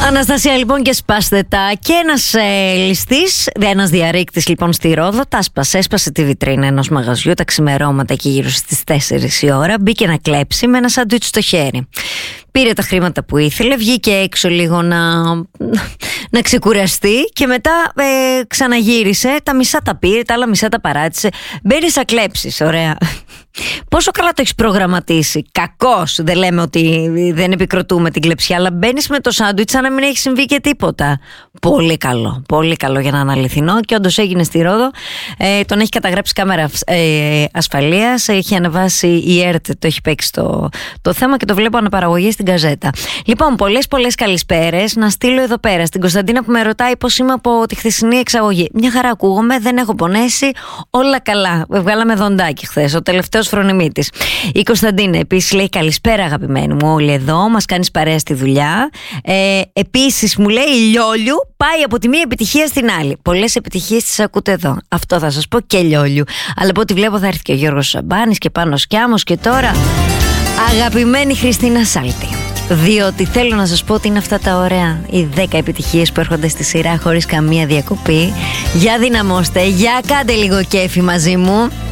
Αναστασία λοιπόν και σπάστε τα. Και ένας ληστής, ένας διαρρήκτης λοιπόν στη Ρόδο, τα έσπασε τη βιτρίνα ενός μαγαζιού τα ξημερώματα και γύρω στις 4 η ώρα. Μπήκε να κλέψει με ένα σάντουιτς στο χέρι. Πήρε τα χρήματα που ήθελε, βγήκε έξω λίγο να ξεκουραστεί και μετά ξαναγύρισε. Τα μισά τα πήρε, τα άλλα μισά τα παράτησε. Μπαίνεις να κλέψεις, ωραία. Πόσο καλά το έχεις προγραμματίσει? Κακώς, δεν λέμε ότι δεν επικροτούμε την κλεψιά, αλλά μπαίνεις με το σάντουιτς σαν να μην έχει συμβεί και τίποτα. Πολύ καλό, πολύ καλό για να είναι αληθινό. Και όντως έγινε στη Ρόδο. Τον έχει καταγράψει κάμερα ασφαλείας. Έχει ανεβάσει η ΕΡΤ, το έχει παίξει το θέμα και το βλέπω αναπαραγωγή στην Γκαζέτα. Λοιπόν, πολλές καλησπέρες. Να στείλω εδώ πέρα στην Κωνσταντίνα που με ρωτάει πώς είμαι από τη χθεσινή εξαγωγή. Μια χαρά ακούγομαι, δεν έχω πονέσει, όλα καλά. Βγάλαμε δοντάκι χθες, ο τελευταίος φρονιμίτης. Η Κωνσταντίνα επίσης λέει καλησπέρα αγαπημένη μου, όλοι εδώ, μας κάνεις παρέα στη δουλειά. Επίσης μου λέει η Λιόλιου πάει από τη μία επιτυχία στην άλλη. Πολλές επιτυχίες τις ακούτε εδώ. Αυτό θα σας πω, και Λιόλιου. Αλλά από ό,τι βλέπω θα έρθει και ο Γιώργος Σαμπάνης και Πάνος Κιάμος και τώρα αγαπημένη Χριστίνα Σάλτη. Διότι θέλω να σας πω ότι είναι αυτά τα ωραία, οι 10 επιτυχίες που έρχονται στη σειρά χωρίς καμία διακοπή. Για δυναμώστε, για κάντε λίγο κέφι μαζί μου.